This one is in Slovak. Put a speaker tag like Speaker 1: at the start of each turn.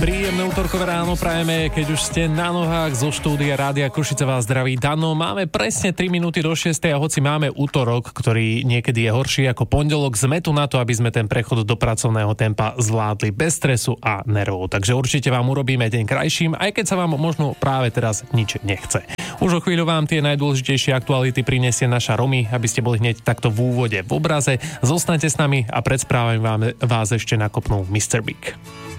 Speaker 1: Príjemné útorkové ráno prajeme, keď už ste na nohách zo štúdia Rádia Košice vás zdraví Dano. Máme presne 3 minúty do 6 a hoci máme útorok, ktorý niekedy je horší ako pondelok, sme tu na to, aby sme ten prechod do pracovného tempa zvládli bez stresu a nervov. Takže určite vám urobíme deň krajším, aj keď sa vám možno práve teraz nič nechce. Už o chvíľu vám tie najdôležitejšie aktuality prinesie naša Romy, aby ste boli hneď takto v úvode v obraze. Zostaňte s nami a pred správami vás ešte nakopnú Mr. Big.